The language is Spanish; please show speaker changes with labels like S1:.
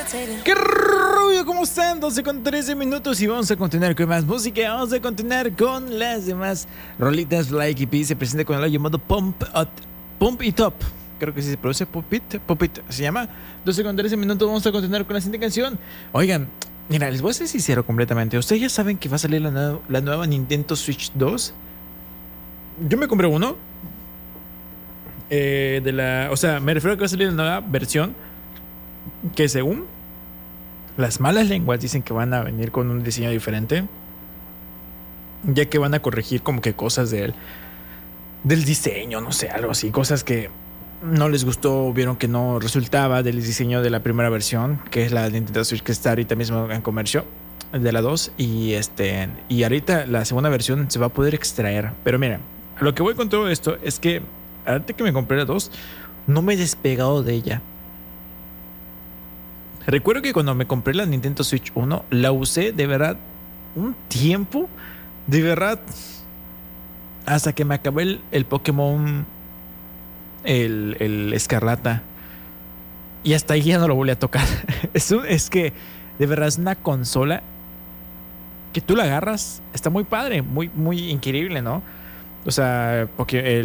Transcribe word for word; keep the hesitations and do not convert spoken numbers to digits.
S1: ¡Qué rollo! ¿Cómo están? doce con trece minutos y vamos a continuar con más música. Vamos a continuar con las demás rolitas. Like E P se presenta con el llamado Pump, Up, Pump It Up. Creo que sí se produce Pump It, Pump It se llama. doce con trece minutos, vamos a continuar con la siguiente canción. Oigan, mira, les voy a ser sincero completamente. Ustedes ya saben que va a salir la, nueva, la nueva Nintendo Switch dos. Yo me compré uno. Eh, de la, o sea, me refiero a que va a salir la nueva versión. Que según las malas lenguas dicen que van a venir con un diseño diferente, ya que van a corregir como que cosas del, del diseño, no sé, algo así, cosas que no les gustó, vieron que no resultaba del diseño de la primera versión, que es la Nintendo Switch que está ahorita mismo en comercio, de la dos, y este y ahorita la segunda versión se va a poder extraer. Pero mira, a lo que voy con todo esto es que ahorita que me compré la dos, no me he despegado de ella. Recuerdo que cuando me compré la Nintendo Switch uno, la usé de verdad un tiempo, de verdad, hasta que me acabé el, el Pokémon, el, el Escarlata, y hasta ahí ya no lo volví a tocar. es, un, es que de verdad es una consola que tú la agarras, está muy padre, muy, muy increíble, ¿no? O sea, porque